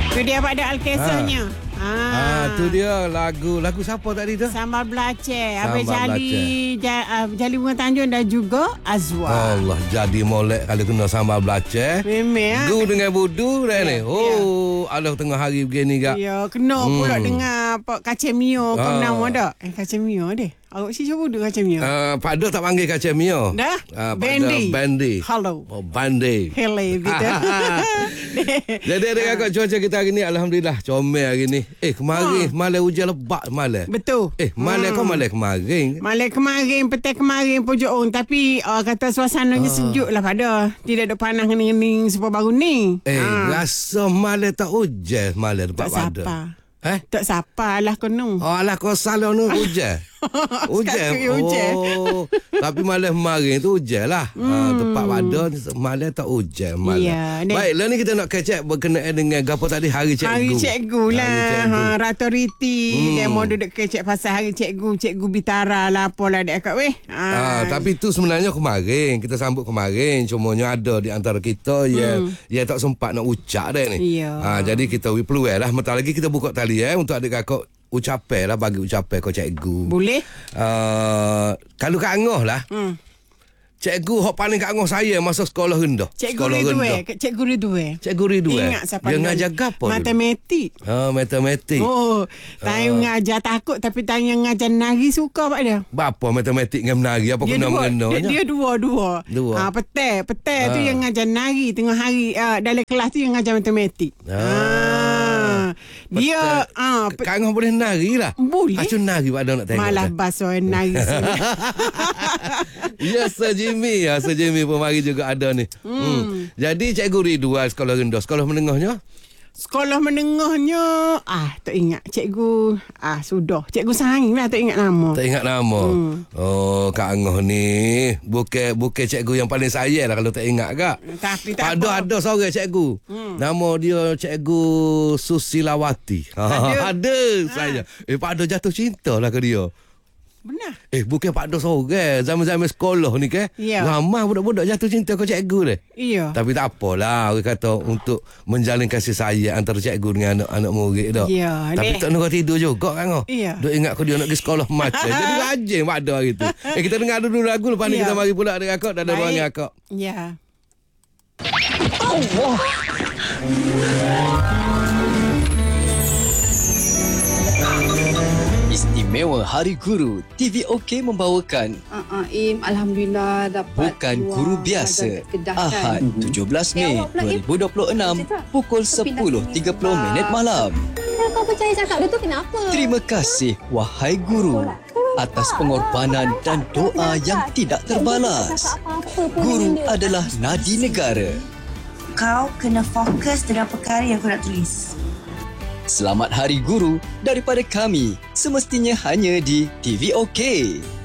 Tu dia pada Alkesanya. Tu dia lagu siapa tadi tu? Sambal belacan. Abang Jali Bunga Tanjung dan juga Azwa. Allah, jadi molek kalau kena sambal belacan. Memang. Gu dengan budu dah ni. Alah tengah hari begini gak. Ya, kena pula dengar kacang mio. Kau nama dak? Kacang mio deh. Awak si cuba budu kacang mio. Pak Dok tak panggil kacang mio. Dah? Bandi. Hello. Oh, Bandi. Hello gitu. Jadi dekat cuaca kita hari ni alhamdulillah comel hari ni. Kemarin malam hujan lebat malam. Betul. Malam kau malam kemarin. Malam kemarin, petang kemarin pojok on. Tapi kata suasananya sejuk lah pada. Tidak ada panas ngening-ngening sebab baru ni. Rasa malam tak hujan malam dekat pada. Tak siapa. Tak siapa lah kono. Alah kau salah nu hujan. Hujan. Tapi malam kemarin tu hujan lah. Tempat pada malam tak hujan malam. Ya, baiklah ni kita nak catch up berkenaan dengan apa tadi hari cikgu. Hari cikgu lah. Ratu Riti dia mau duduk catch up pasal hari cikgu. Cikgu Bitara lah apalah dek kat weh. Tapi tu sebenarnya kemarin kita sambut kemarin. Cumanya ada di antara kita yang tak sempat nak ucap dah ni. Jadi kita peluang lah. Mentah lagi kita buka tali untuk adik kakak ucapan lah, bagi ucapan kau cikgu. Boleh? Kalau Kak Angah lah. Cikgu hok paling Kak Angah saya masa sekolah rendah. Cikgu Ridwan. Cikgu Ridwan. Ingat siapa dia ngajar apa? Matematik. Matematik. Tanya ngajar takut tapi tanya ngajar nari suka pak dia. Bapa matematik dengan menari apa kena mengenanya? Dia dua. Petai tu yang ngajar nari tengah hari dalam kelas tu yang ngajar matematik. Dia Kak Angah boleh nari lah. Boleh. Acu nari pada nak tengok. Malah basuh nari sini. Ya, Sir Jimmy pun mari juga ada ni. Jadi Cikgu Ridwan sekolah rendah, sekolah menengahnya? Sekolah menengahnya tak ingat cikgu. Sudah cikgu Saing lah, tak ingat nama. Kak Angah ni bukan cikgu yang paling sayang lah kalau tak ingat kak. Tapi tak ada seorang cikgu. Nama dia Cikgu Susilawati. Ada saya. Pak Do jatuh cinta lah ke dia. Benar. Bukan Pak Do seorang. Zaman-zaman sekolah ni kan. Ramai budak-budak jatuh cinta ke cikgu dia. Iya. Tapi tak apalah. Orang kata untuk menjalin kasih sayang antara cikgu dengan anak-anak murid dah. Ya. Tapi tak nak tidur juga kan. Iya. Duk ingat dia nak pergi sekolah macam. Jadi rajin Pak Do hari tu. Kita dengar dulu lagu. Lepas ni kita mari pula dengan akak. Dan ada ruang akak. Ya. Allah. Istimewa Hari Guru, TV OK membawakan Alhamdulillah dapat Bukan Guru Biasa, Ahad 17 Mei 2026 pukul 10.30 malam. Kau percaya cakap dia tu kenapa? Terima kasih wahai guru atas pengorbanan dan doa yang tidak terbalas. Guru adalah nadi negara. Kau kena fokus dengan perkara yang kau nak tulis. Selamat Hari Guru daripada kami, semestinya hanya di TV OK.